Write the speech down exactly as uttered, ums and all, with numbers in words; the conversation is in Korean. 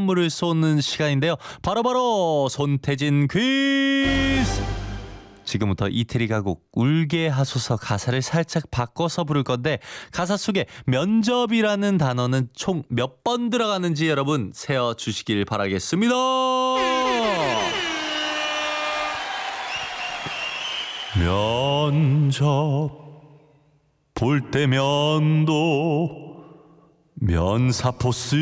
선물을 쏘는 시간인데요. 바로바로 손태진 퀴즈! 지금부터 이태리 가곡 울게 하소서 가사를 살짝 바꿔서 부를 건데 가사 속에 면접이라는 단어는 총 몇 번 들어가는지 여러분 세어주시길 바라겠습니다. 면접 볼 때 면도 면사포 쓰